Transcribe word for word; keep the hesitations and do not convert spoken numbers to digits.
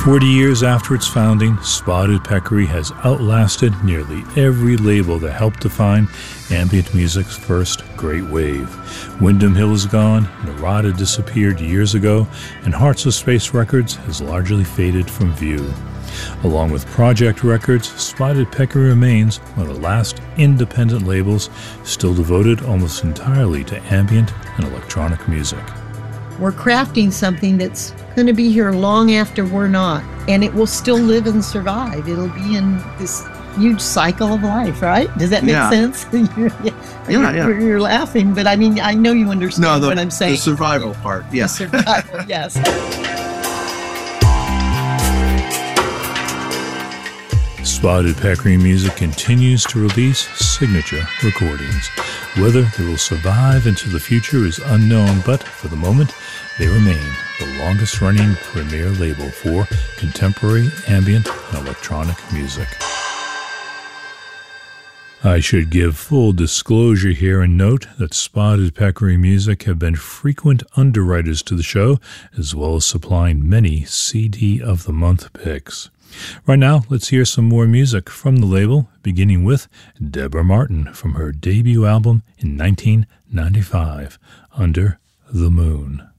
Forty years after its founding, Spotted Peccary has outlasted nearly every label that helped define ambient music's first great wave. Windham Hill is gone, Narada disappeared years ago, and Hearts of Space Records has largely faded from view. Along with Project Records, Spotted Peccary remains one of the last independent labels still devoted almost entirely to ambient and electronic music. We're crafting something that's going to be here long after we're not, and it will still live and survive. It'll be in this huge cycle of life, right? Does that make yeah. sense? you're, yeah, you're, yeah. You're laughing, but I mean, I know you understand no, the, what I'm saying. The survival part, yes. The survival, yes. Spotted Peccary Music continues to release signature recordings. Whether they will survive into the future is unknown, but for the moment, they remain the longest-running premier label for contemporary ambient and electronic music. I should give full disclosure here and note that Spotted Peccary Music have been frequent underwriters to the show, as well as supplying many C D of the Month picks. Right now, let's hear some more music from the label, beginning with Deborah Martin from her debut album in nineteen ninety-five, Under the Moon.